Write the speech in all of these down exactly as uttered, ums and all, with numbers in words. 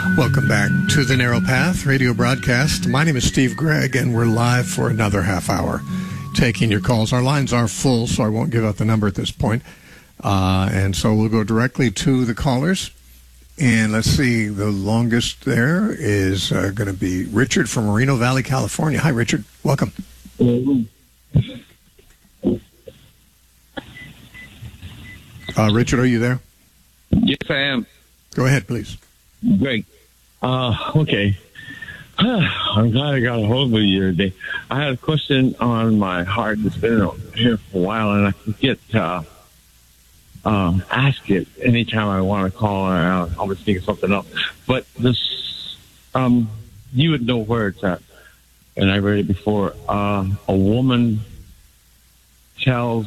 Welcome back to the Narrow Path radio broadcast. My name is Steve Gregg, and we're live for another half hour taking your calls. Our lines are full, so I won't give out the number at this point. Uh, and so we'll go directly to the callers. And let's see, the longest there is uh, going to be Richard from Moreno Valley, California. Hi, Richard. Welcome. Uh, Richard, are you there? Yes, I am. Go ahead, please. Great. Uh, okay. I'm glad I got a hold of you today. I had a question on my heart that's been here for a while, and I can get uh, um, ask it anytime I want to call. I'll always think of something else. But this, um, you would know where it's at, and I read it before. Uh, a woman tells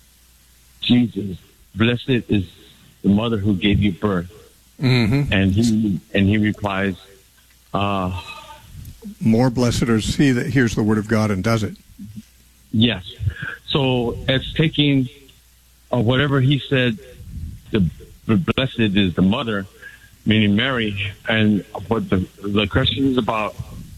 Jesus, "Blessed is the mother who gave you birth." Mm-hmm. And he and he replies, uh, "More blessed is he that hears the word of God and does it." Yes. So it's taking uh, whatever he said. The, the blessed is the mother, meaning Mary, and what the the question is about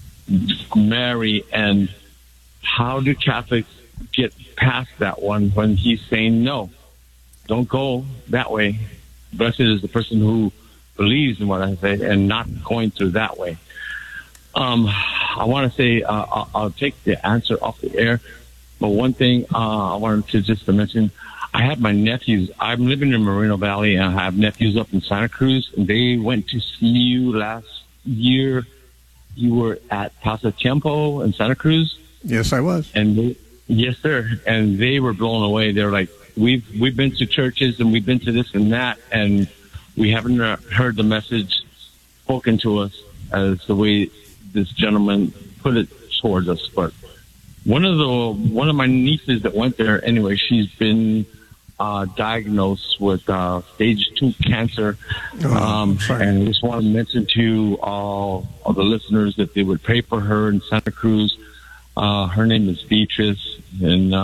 Mary and how do Catholics get past that one when he's saying no, don't go that way. Blessed is the person who believes in what I say and not going through that way. Um, I want to say uh, I'll, I'll take the answer off the air, but one thing uh, I wanted to just to mention, I have my nephews. I'm living in Moreno Valley, and I have nephews up in Santa Cruz, and they went to see you last year. You were at Plaza Tiempo in Santa Cruz. Yes, I was. And they, yes, sir. And they were blown away. They're like, we've we've been to churches and we've been to this and that, and we haven't heard the message spoken to us as the way this gentleman put it towards us. But one of the one of my nieces that went there, anyway, she's been uh, diagnosed with uh, stage two cancer. Oh, um, sorry. and I just want to mention to all, all the listeners that they would pray for her in Santa Cruz. Uh, her name is Beatrice, and uh,